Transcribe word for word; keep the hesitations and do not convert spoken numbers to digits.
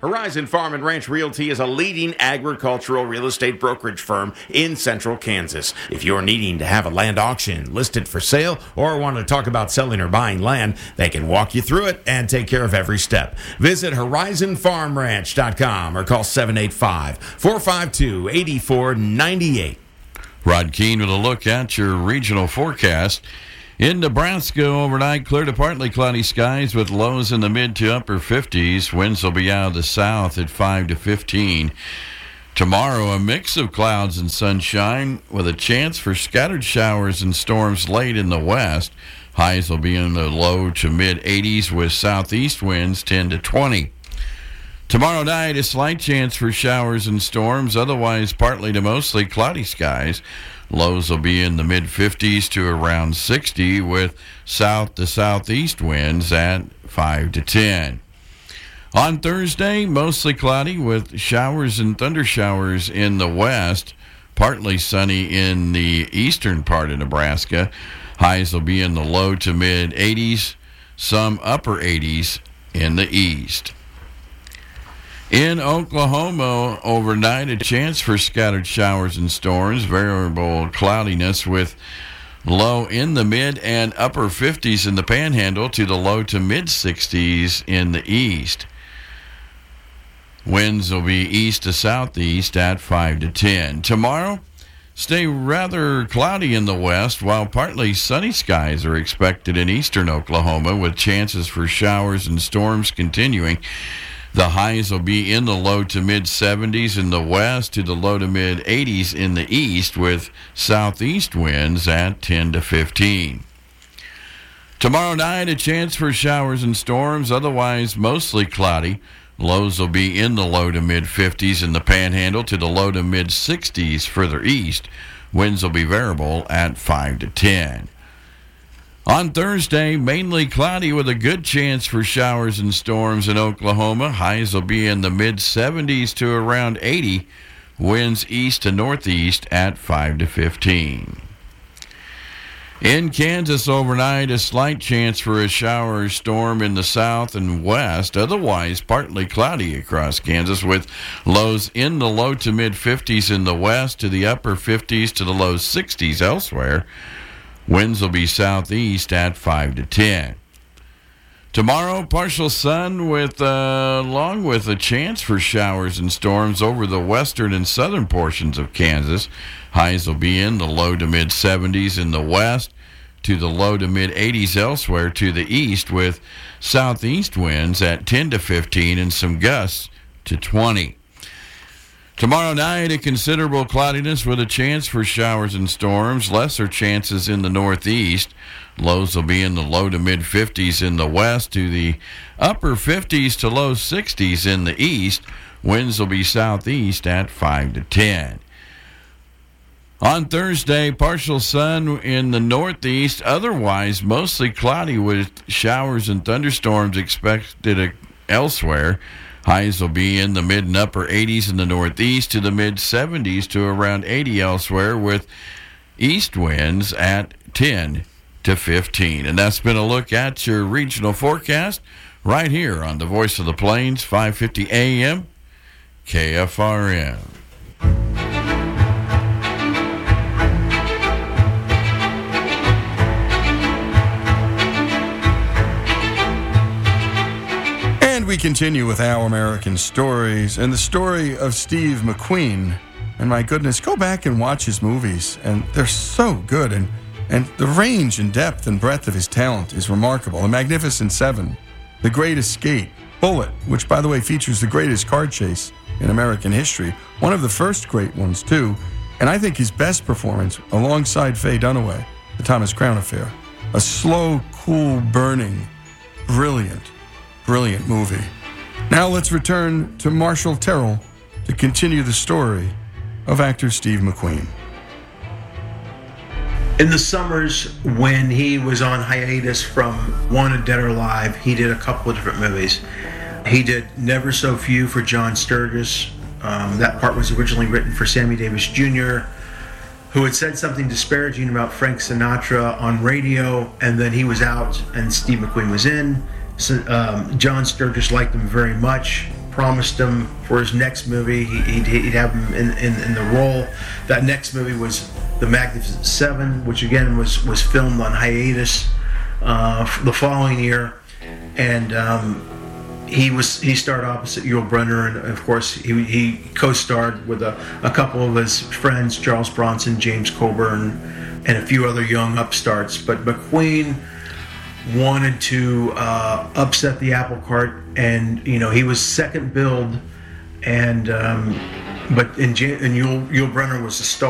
Horizon Farm and Ranch Realty is a leading agricultural real estate brokerage firm in central Kansas. If you're needing to have a land auction listed for sale or want to talk about selling or buying land, they can walk you through it and take care of every step. Visit horizon farm ranch dot com or call seven eight five, four five two, eight four nine eight. Rod Keene with a look at your regional forecast. In Nebraska overnight, clear to partly cloudy skies with lows in the mid to upper fifties. Winds will be out of the south at five to fifteen. Tomorrow, a mix of clouds and sunshine with a chance for scattered showers and storms late in the west. Highs will be in the low to mid eighties with southeast winds ten to twenty. Tomorrow night, a slight chance for showers and storms, otherwise partly to mostly cloudy skies. Lows will be in the mid-fifties to around sixty with south to southeast winds at five to ten. On Thursday, mostly cloudy with showers and thundershowers in the west, partly sunny in the eastern part of Nebraska. Highs will be in the low to mid-eighties, some upper eighties in the east. In Oklahoma, overnight, a chance for scattered showers and storms, variable cloudiness with low in the mid and upper fifties in the panhandle to the low to mid sixties in the east. Winds will be east to southeast at five to ten. Tomorrow, stay rather cloudy in the west, while partly sunny skies are expected in eastern Oklahoma with chances for showers and storms continuing. The highs will be in the low to mid-seventies in the west to the low to mid-eighties in the east with southeast winds at ten to fifteen. Tomorrow night, a chance for showers and storms, otherwise mostly cloudy. Lows will be in the low to mid-fifties in the panhandle to the low to mid-sixties further east. Winds will be variable at five to ten. On Thursday, mainly cloudy with a good chance for showers and storms in Oklahoma. Highs will be in the mid-seventies to around eighty. Winds east to northeast at five to fifteen. In Kansas overnight, a slight chance for a shower or storm in the south and west. Otherwise, partly cloudy across Kansas with lows in the low to mid-fifties in the west to the upper fifties to the low sixties elsewhere. Winds will be southeast at five to ten. Tomorrow, partial sun with, uh, along with a chance for showers and storms over the western and southern portions of Kansas. Highs will be in the low to mid-seventies in the west to the low to mid-eighties elsewhere to the east with southeast winds at ten to fifteen and some gusts to twenty. Tomorrow night, a considerable cloudiness with a chance for showers and storms, lesser chances in the northeast. Lows will be in the low to mid-fifties in the west to the upper fifties to low sixties in the east. Winds will be southeast at five to ten. On Thursday, partial sun in the northeast, otherwise mostly cloudy with showers and thunderstorms expected elsewhere. Highs will be in the mid and upper eighties in the northeast to the mid-seventies to around eighty elsewhere with east winds at ten to fifteen. And that's been a look at your regional forecast right here on the Voice of the Plains, five fifty A M, K F R M. We continue with Our American Stories and the story of Steve McQueen. And my goodness, go back and watch his movies, and they're so good. And, and the range and depth and breadth of his talent is remarkable. The Magnificent Seven, The Great Escape, Bullet, which, by the way, features the greatest car chase in American history. One of the first great ones, too. And I think his best performance, alongside Faye Dunaway, The Thomas Crown Affair. A slow, cool, burning, brilliant Brilliant movie. Now let's return to Marshall Terrell to continue the story of actor Steve McQueen. In the summers when he was on hiatus from Wanted Dead or Alive, he did a couple of different movies. He did Never So Few for John Sturgis. Um, that part was originally written for Sammy Davis Junior, who had said something disparaging about Frank Sinatra on radio, and then he was out and Steve McQueen was in. So, um, John Sturgis liked him very much, promised him for his next movie, he'd, he'd have him in, in, in the role. That next movie was The Magnificent Seven, which again was, was filmed on hiatus uh, the following year. And um, he was he starred opposite Yul Brynner, and of course he, he co-starred with a, a couple of his friends, Charles Bronson, James Coburn, and a few other young upstarts. But McQueen wanted to uh, upset the apple cart, and you know he was second billed, and um, but and, J- and Yul, Yul Brynner was the star.